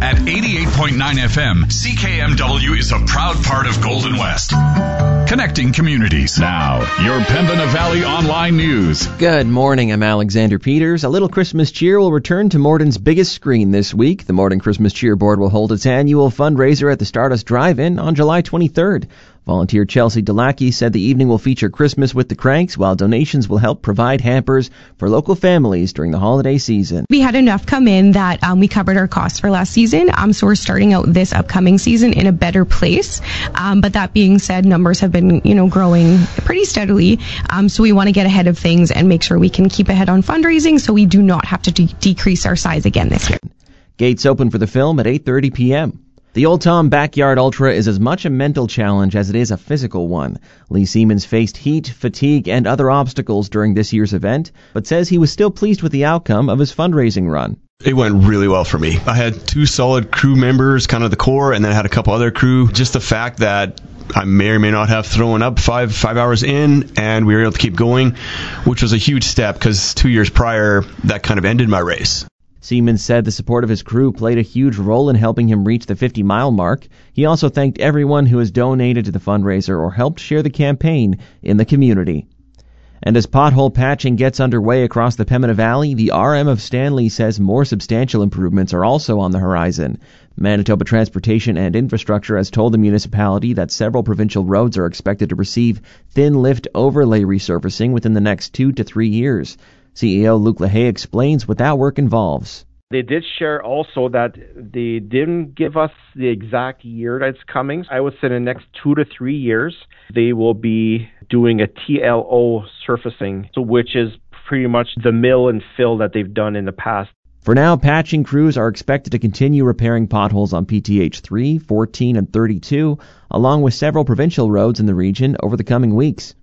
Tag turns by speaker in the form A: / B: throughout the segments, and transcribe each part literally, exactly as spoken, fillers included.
A: At eighty-eight point nine F M, C K M W is a proud part of Golden West. Connecting communities. Now, your Pembina Valley Online News.
B: Good morning, I'm Alexander Peters. A Little Christmas Cheer will return to Morton's biggest screen this week. The Morton Christmas Cheer Board will hold its annual fundraiser at the Stardust Drive-In on July twenty-third. Volunteer Chelsea Delacki said the evening will feature Christmas with the Cranks, while donations will help provide hampers for local families during the holiday season.
C: We had enough come in that um, we covered our costs for last season, um, so we're starting out this upcoming season in a better place. Um, but that being said, numbers have been, you know, growing pretty steadily. Um, so we want to get ahead of things and make sure we can keep ahead on fundraising, so we do not have to de- decrease our size again this year.
B: Gates open for the film at eight thirty p.m. The Old Tom Backyard Ultra is as much a mental challenge as it is a physical one. Lee Siemens faced heat, fatigue, and other obstacles during this year's event, but says he was still pleased with the outcome of his fundraising run.
D: It went really well for me. I had two solid crew members, kind of the core, and then I had a couple other crew. Just the fact that I may or may not have thrown up five five hours in, and we were able to keep going, which was a huge step because two years prior, that kind of ended my race.
B: Siemens said the support of his crew played a huge role in helping him reach the fifty-mile mark. He also thanked everyone who has donated to the fundraiser or helped share the campaign in the community. And as pothole patching gets underway across the Pembina Valley, the R M of Stanley says more substantial improvements are also on the horizon. Manitoba Transportation and Infrastructure has told the municipality that several provincial roads are expected to receive thin lift overlay resurfacing within the next two to three years. C E O Luc Lahaye explains what that work involves.
E: They did share also that they didn't give us the exact year that it's coming. I would say in the next two to three years, they will be doing a T L O surfacing, so which is pretty much the mill and fill that they've done in the past.
B: For now, patching crews are expected to continue repairing potholes on P T H three, fourteen, and thirty-two, along with several provincial roads in the region over the coming weeks.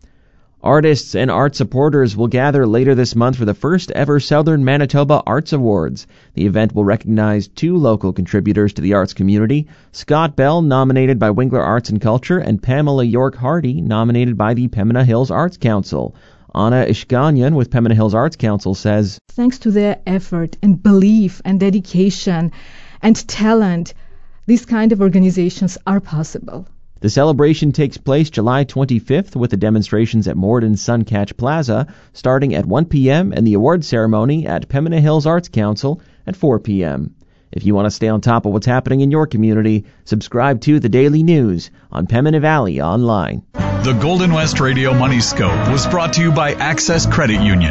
B: Artists and art supporters will gather later this month for the first ever Southern Manitoba Arts Awards. The event will recognize two local contributors to the arts community, Scott Bell, nominated by Winkler Arts and Culture, and Pamela York Hardy, nominated by the Pembina Hills Arts Council. Anna Ishkanyan with Pembina Hills Arts Council says,
F: thanks to their effort and belief and dedication and talent, these kind of organizations are possible.
B: The celebration takes place July twenty-fifth with the demonstrations at Morden Suncatch Plaza starting at one p.m. and the award ceremony at Pembina Hills Arts Council at four p.m. If you want to stay on top of what's happening in your community, subscribe to The Daily News on Pembina Valley Online.
A: The Golden West Radio Money Scope was brought to you by Access Credit Union.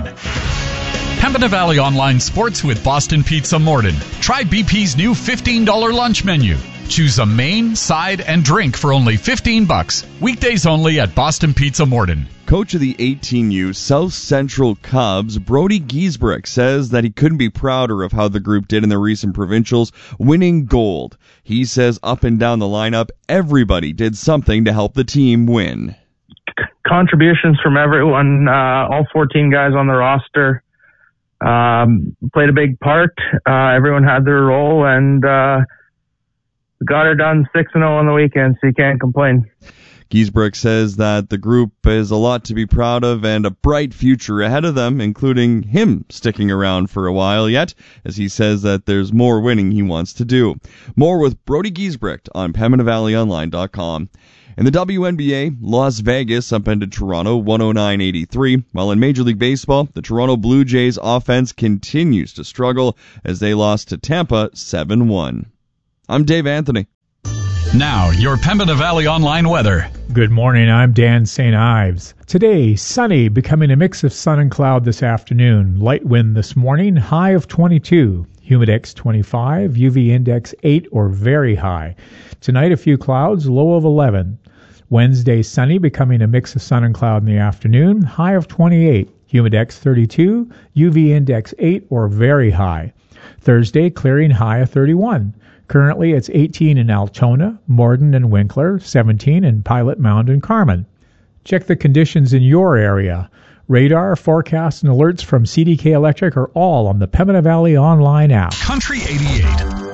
A: Pembina Valley Online Sports with Boston Pizza Morden. Try B P's new fifteen dollars lunch menu. Choose a main, side, and drink for only fifteen bucks. Weekdays only at Boston Pizza Morden.
G: Coach of the eighteen U South Central Cubs, Brody Giesbrecht, says that he couldn't be prouder of how the group did in the recent provincials, winning gold. He says up and down the lineup, everybody did something to help the team win.
H: Contributions from everyone, uh, all fourteen guys on the roster um, played a big part. Uh, everyone had their role, and uh, got her done six and oh on the weekend, so you can't complain.
G: Giesbrecht says that the group is a lot to be proud of and a bright future ahead of them, including him sticking around for a while yet, as he says that there's more winning he wants to do. More with Brody Giesbrecht on Pembina Valley Online dot com. In the W N B A, Las Vegas upended Toronto one oh nine eighty-three, while in Major League Baseball, the Toronto Blue Jays offense continues to struggle as they lost to Tampa seven one. I'm Dave Anthony.
A: Now, your Pembina Valley Online weather.
I: Good morning, I'm Dan Saint Ives. Today, sunny, becoming a mix of sun and cloud this afternoon. Light wind this morning, high of twenty-two. Humidex twenty-five, U V index eight or very high. Tonight, a few clouds, low of eleven. Wednesday, sunny, becoming a mix of sun and cloud in the afternoon, high of twenty-eight. Humidex thirty-two, U V index eight or very high. Thursday, clearing, high of thirty-one. Currently, it's eighteen in Altona, Morden and Winkler, seventeen in Pilot Mound and Carman. Check the conditions in your area. Radar, forecasts, and alerts from C D K Electric are all on the Pembina Valley Online app.
A: Country eighty-eight.